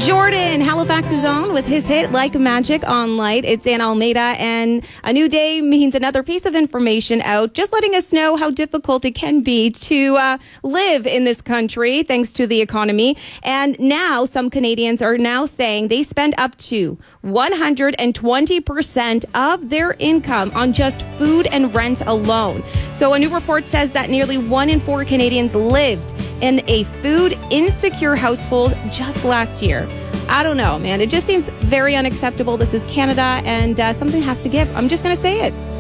Jordan, Halifax's own, with his hit Like Magic on Light. It's Ann Almeida, and a new day means another piece of information out, just letting us know how difficult it can be to live in this country thanks to the economy. And now some Canadians are now saying they spend up to 120% of their income on just food and rent alone. So a new report says that nearly 1 in 4 Canadians lived in a food insecure household just last year. I don't know, man. It just seems very unacceptable. This is Canada, and something has to give. I'm just going to say it.